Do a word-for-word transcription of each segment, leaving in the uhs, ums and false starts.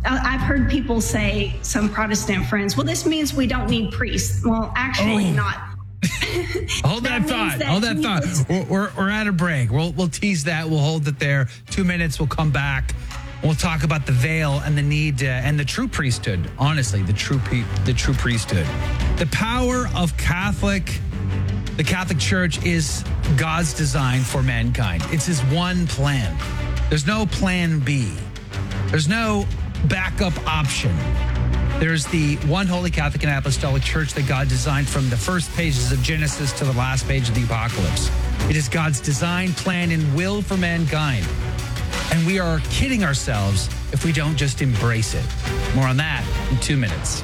I've heard people say, some Protestant friends, well, this means we don't need priests. Well, actually oh. not. Hold that, that thought. That hold that thought. We're, we're, we're at a break. We'll, we'll tease that. We'll hold it there. Two minutes. We'll come back. We'll talk about the veil and the need uh, and the true priesthood. Honestly, the true pe- the true priesthood. The power of Catholic, the Catholic Church is God's design for mankind. It's his one plan. There's no plan B. There's no backup option. There's the one holy Catholic and Apostolic Church that God designed from the first pages of Genesis to the last page of the Apocalypse. It is God's design, plan, and will for mankind. And we are kidding ourselves if we don't just embrace it. More on that in two minutes.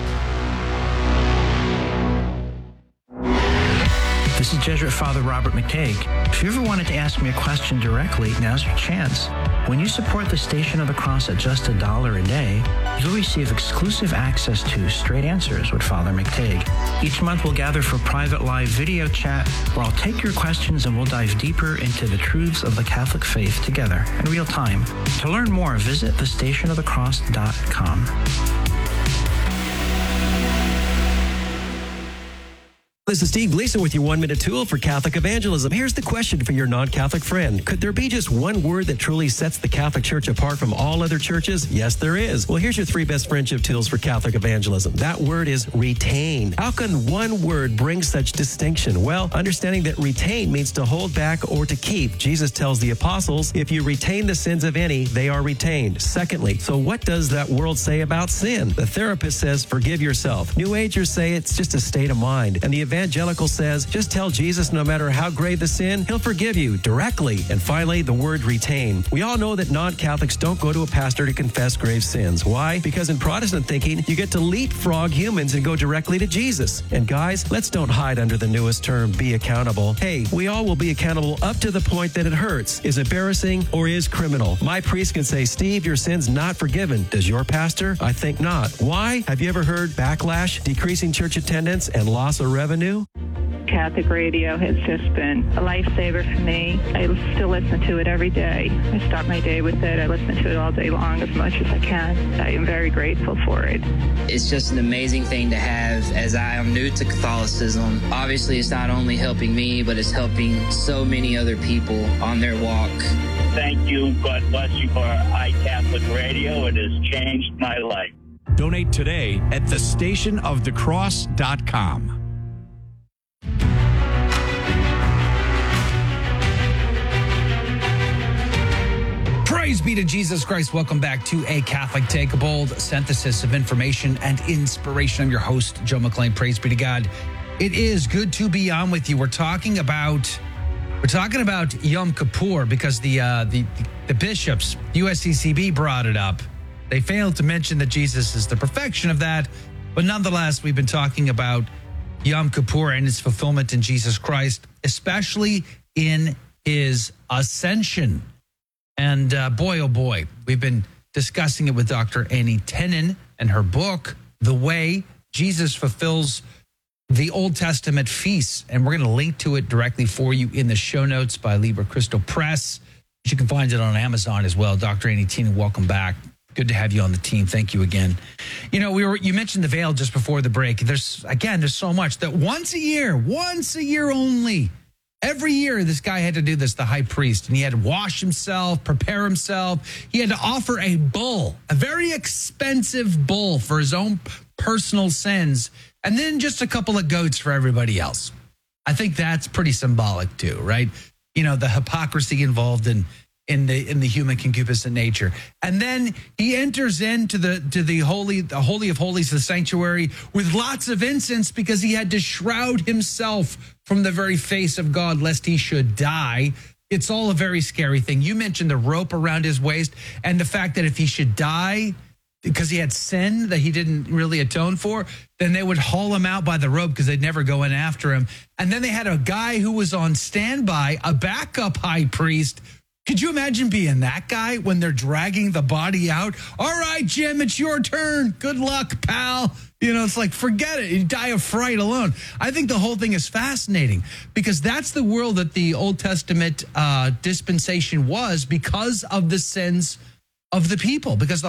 This is Jesuit Father Robert McTague. If you ever wanted to ask me a question directly, now's your chance. When you support the Station of the Cross at just a dollar a day, you'll receive exclusive access to Straight Answers with Father McTague. Each month we'll gather for private live video chat where I'll take your questions and we'll dive deeper into the truths of the Catholic faith together in real time. To learn more, visit the station of the cross dot com. This is Steve Gleason with your one-minute tool for Catholic evangelism. Here's the question for your non-Catholic friend. Could there be just one word that truly sets the Catholic Church apart from all other churches? Yes, there is. Well, here's your three best friendship tools for Catholic evangelism. That word is retain. How can one word bring such distinction? Well, understanding that retain means to hold back or to keep. Jesus tells the apostles, if you retain the sins of any, they are retained. Secondly, so what does that world say about sin? The therapist says, forgive yourself. New Agers say it's just a state of mind. And the evangelical says, just tell Jesus no matter how grave the sin, he'll forgive you directly. And finally, the word retain. We all know that non-Catholics don't go to a pastor to confess grave sins. Why? Because in Protestant thinking, you get to leapfrog humans and go directly to Jesus. And guys, let's don't hide under the newest term, be accountable. Hey, we all will be accountable up to the point that it hurts, is embarrassing, or is criminal. My priest can say, Steve, your sin's not forgiven. Does your pastor? I think not. Why? Have you ever heard backlash, decreasing church attendance, and loss of revenue? Catholic radio has just been a lifesaver for me. I still listen to it every day. I start my day with it. I listen to it all day long as much as I can. I am very grateful for it. It's just an amazing thing to have as I am new to Catholicism. Obviously, it's not only helping me, but it's helping so many other people on their walk. Thank you. God bless you for iCatholic Radio. It has changed my life. Donate today at the station of the cross dot com. Praise be to Jesus Christ. Welcome back to A Catholic Take, a bold synthesis of information and inspiration. I'm your host, Joe McClain. Praise be to God. It is good to be on with you. We're talking about we're talking about Yom Kippur because the uh, the the bishops, U S C C B, brought it up. They failed to mention that Jesus is the perfection of that, but nonetheless, we've been talking about Yom Kippur and its fulfillment in Jesus Christ, especially in his ascension. And uh, boy, oh boy, we've been discussing it with Doctor Annie Tenen and her book, The Way Jesus Fulfills the Old Testament Feasts. And we're going to link to it directly for you in the show notes by Liber Crystal Press. You can find it on Amazon as well. Doctor Annie Tenen, welcome back. Good to have you on the team. Thank you again. You know, we were you mentioned the veil just before the break. There's, again, there's so much that once a year, once a year only, every year, this guy had to do this, the high priest, and he had to wash himself, prepare himself. He had to offer a bull, a very expensive bull for his own personal sins, and then just a couple of goats for everybody else. I think that's pretty symbolic too, right? You know, the hypocrisy involved in in the in the human concupiscent nature. And then he enters into the to the holy the holy of holies, the sanctuary, with lots of incense because he had to shroud himself from the very face of God lest he should die. It's all a very scary thing. You mentioned the rope around his waist and the fact that if he should die because he had sin that he didn't really atone for, then they would haul him out by the rope because they'd never go in after him. And then they had a guy who was on standby, a backup high priest. Could you imagine being that guy when they're dragging the body out? All right, Jim, it's your turn. Good luck, pal. You know, it's like, forget it. You die of fright alone. I think the whole thing is fascinating because that's the world that the Old Testament uh, dispensation was because of the sins of the people, because the